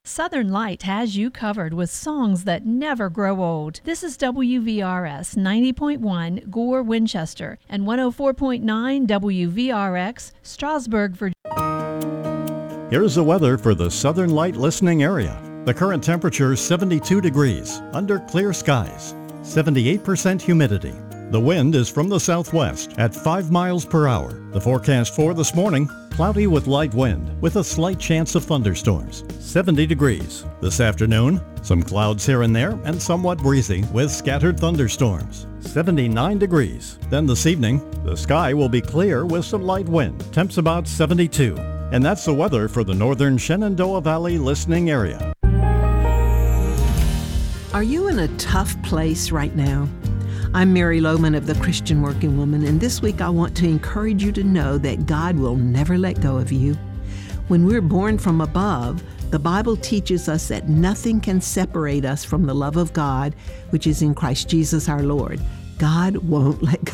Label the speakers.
Speaker 1: Southern Light has you covered with songs that never grow old. This is WVRS 90.1 Gore, Winchester, and 104.9 WVRX Strasburg, Virginia.
Speaker 2: Here's the weather for the Southern Light listening area. The current temperature is 72 degrees under clear skies, 78% humidity. The wind is from the southwest at 5 miles per hour. The forecast for this morning, cloudy with light wind with a slight chance of thunderstorms, 70 degrees. This afternoon, some clouds here and there and somewhat breezy with scattered thunderstorms, 79 degrees. Then this evening, the sky will be clear with some light wind, temps about 72. And that's the weather for the northern Shenandoah Valley listening area.
Speaker 3: Are you in a tough place right now? I'm Mary Lohman of the Christian Working Woman, and this week I want to encourage you to know that God will never let go of you. When we're born from above, the Bible teaches us that nothing can separate us from the love of God, which is in Christ Jesus our Lord. God won't let